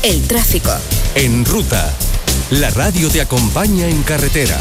El tráfico. En Ruta, la radio te acompaña en carretera.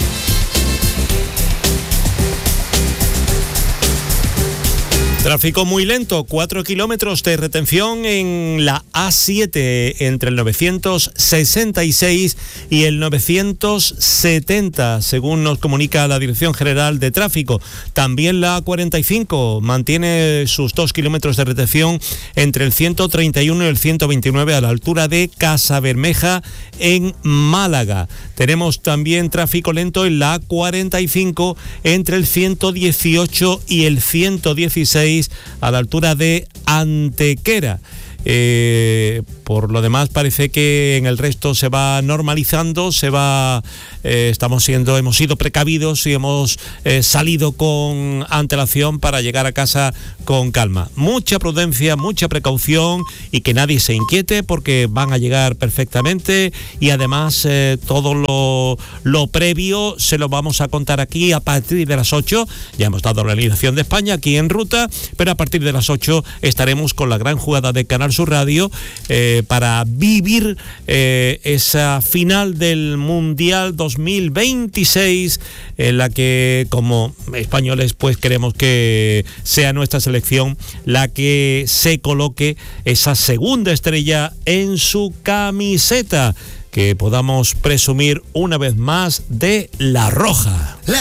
Tráfico muy lento, 4 kilómetros de retención en la A7 entre el 966 y el 970, según nos comunica la Dirección General de Tráfico. También la A45 mantiene sus 2 kilómetros de retención entre el 131 y el 129 a la altura de Casabermeja en Málaga. Tenemos también tráfico lento en la A45 entre el 118 y el 116 a la altura de Antequera. Por lo demás parece que en el resto se va normalizando, hemos sido precavidos y hemos salido con antelación para llegar a casa con calma. Mucha prudencia, mucha precaución y que nadie se inquiete porque van a llegar perfectamente y además todo lo previo se lo vamos a contar aquí a partir de las 8. Ya hemos dado la alineación de España aquí en Ruta, pero a partir de las 8 estaremos con la gran jugada de Canal Sur Radio para vivir esa final del Mundial 2026 en la que como españoles pues queremos que sea nuestra selección la que se coloque esa segunda estrella en su camiseta, que podamos presumir una vez más de la roja.